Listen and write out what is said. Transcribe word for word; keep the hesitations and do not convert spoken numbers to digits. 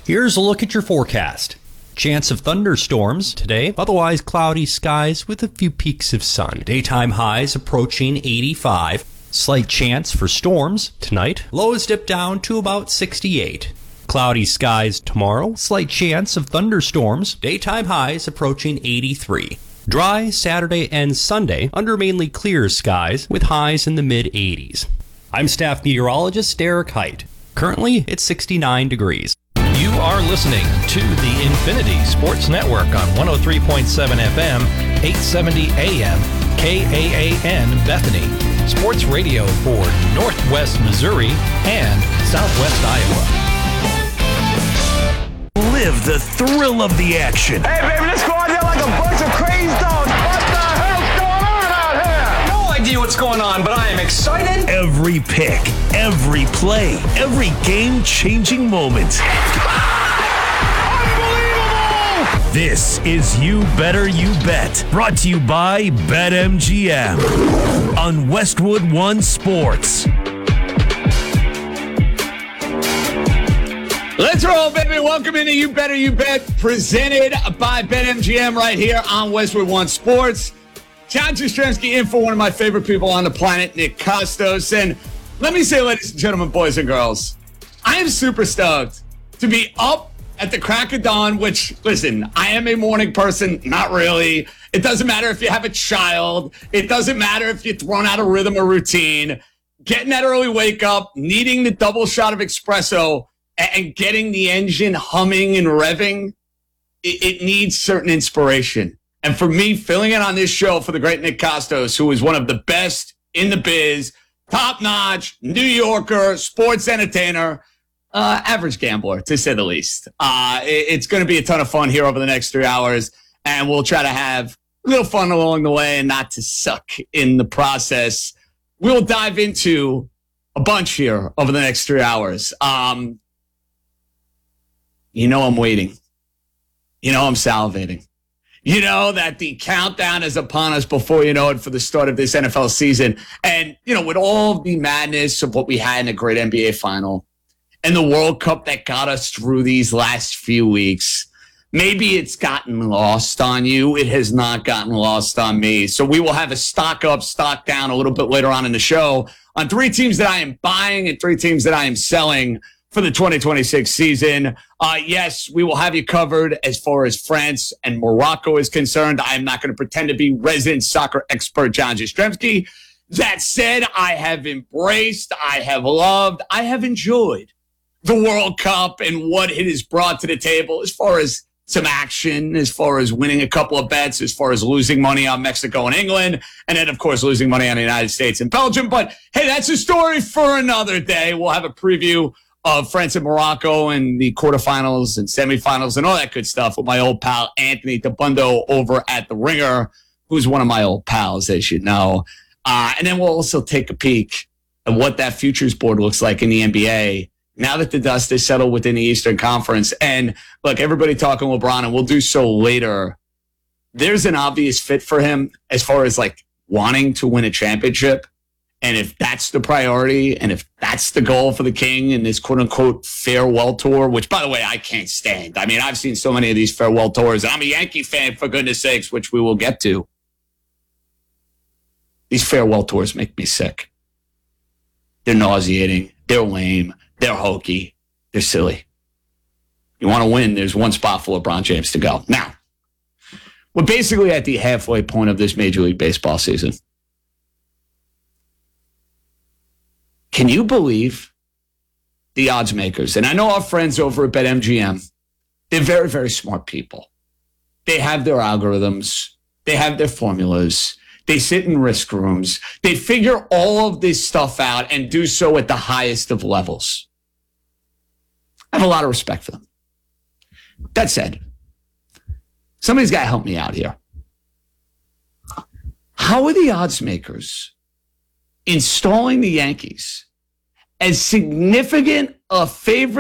Here's a look at your forecast. Chance of thunderstorms today, otherwise cloudy skies with a few peaks of sun. Daytime highs approaching eighty-five. Slight chance for storms tonight. Lows dip down to about sixty-eight. Cloudy skies tomorrow. Slight chance of thunderstorms. Daytime highs approaching eighty-three. Dry Saturday and Sunday under mainly clear skies with highs in the mid eighties. I'm staff meteorologist Derek Height. Currently, it's sixty-nine degrees. You are listening to the Infinity Sports Network on one oh three point seven F M, eight seventy A M, K A A N Bethany. Sports radio for Northwest Missouri and Southwest Iowa. Live the thrill of the action. Hey, baby, let's go out there like a bunch of crazy dogs. What the hell's going on out here? No idea what's going on, but I am excited. Every pick, every play, every game-changing moment. Unbelievable! This is You Better You Bet, brought to you by BetMGM on Westwood One Sports. Let's roll, baby. Welcome into You Better You Bet, presented by BetMGM right here on Westwood One Sports. John Jastrzemski in for one of my favorite people on the planet, Nick Kostos. And let me say, ladies and gentlemen, boys and girls, I am super stoked to be up at the crack of dawn, which, listen, I am a morning person. Not really. It doesn't matter if you have a child. It doesn't matter if you're thrown out of rhythm or routine. Getting that early wake up, needing the double shot of espresso, and getting the engine humming and revving, it, it needs certain inspiration. And for me, filling in on this show for the great Nick Kostos, who is one of the best in the biz, top-notch, New Yorker, sports entertainer, uh, average gambler, to say the least. Uh, it, it's going to be a ton of fun here over the next three hours, and we'll try to have a little fun along the way and not to suck in the process. We'll dive into a bunch here over the next three hours. Um, You know I'm waiting. You know I'm salivating. You know that the countdown is upon us before you know it for the start of this N F L season. And, you know, with all the madness of what we had in a great N B A final and the World Cup that got us through these last few weeks, maybe it's gotten lost on you. It has not gotten lost on me. So we will have a stock up, stock down a little bit later on in the show on three teams that I am buying and three teams that I am selling for the twenty twenty-six season. Uh, yes, we will have you covered as far as France and Morocco is concerned. I am not going to pretend to be resident soccer expert John Jastrzemski. That said, I have embraced, I have loved, I have enjoyed the World Cup and what it has brought to the table as far as some action, as far as winning a couple of bets, as far as losing money on Mexico and England, and then, of course, losing money on the United States and Belgium. But, hey, that's a story for another day. We'll have a preview of France and Morocco and the quarterfinals and semifinals and all that good stuff with my old pal Anthony Tabundo over at The Ringer, who's one of my old pals, as you know. Uh, and then we'll also take a peek at what that futures board looks like in the N B A now that the dust is settled within the Eastern Conference. And look, everybody talking LeBron, and we'll do so later. There's an obvious fit for him as far as like wanting to win a championship. And if that's the priority, and if that's the goal for the King in this quote-unquote farewell tour, which, by the way, I can't stand. I mean, I've seen so many of these farewell tours, and I'm a Yankee fan, for goodness sakes, which we will get to. These farewell tours make me sick. They're nauseating. They're lame. They're hokey. They're silly. You want to win, there's one spot for LeBron James to go. Now, we're basically at the halfway point of this Major League Baseball season. Can you believe the odds makers? And I know our friends over at BetMGM, they're very, very smart people. They have their algorithms. They have their formulas. They sit in risk rooms. They figure all of this stuff out and do so at the highest of levels. I have a lot of respect for them. That said, somebody's got to help me out here. How are the odds makers installing the Yankees as significant a favorite